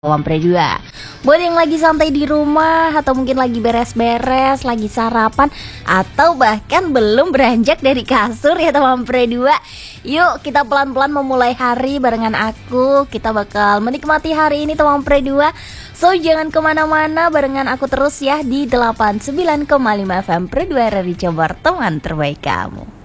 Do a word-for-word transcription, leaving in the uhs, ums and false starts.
Wampre dua. Buat yang lagi santai di rumah atau mungkin lagi beres-beres, lagi sarapan atau bahkan belum beranjak dari kasur ya Wampre dua. Yuk kita pelan-pelan memulai hari barengan aku. Kita bakal menikmati hari ini Wampre dua. So jangan kemana-mana, barengan aku terus ya di delapan puluh sembilan koma lima F M Pre dua R R I Jabar, teman terbaik kamu.